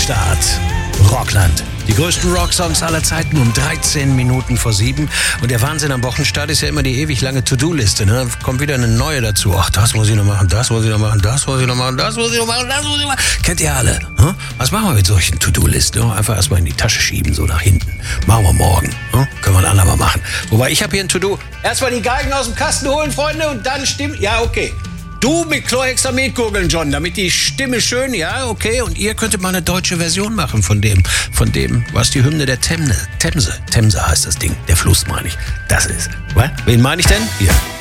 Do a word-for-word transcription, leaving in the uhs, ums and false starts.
Start. Rockland. Die größten Rocksongs aller Zeiten um dreizehn Minuten vor sieben. Und der Wahnsinn am Wochenstart ist ja immer die ewig lange To-Do-Liste. Ne? Dann kommt wieder eine neue dazu. Ach, das muss ich noch machen, das muss ich noch machen, das muss ich noch machen, das muss ich noch machen, das muss ich noch machen. Kennt ihr alle? Hm? Was machen wir mit solchen To-Do-Listen? Oh, einfach erstmal in die Tasche schieben, so nach hinten. Machen wir morgen. Hm? Können wir ein andermal machen. Wobei, ich habe hier ein To-Do. Erstmal die Geigen aus dem Kasten holen, Freunde, und dann stimmt. Ja, okay. Du mit Chlorhexamid-Gurgeln, John, damit die Stimme schön, ja, okay. Und ihr könntet mal eine deutsche Version machen von dem, von dem, was die Hymne der Themse, Themse, Themse heißt das Ding, der Fluss meine ich, das ist. Was? Wen meine ich denn? Hier.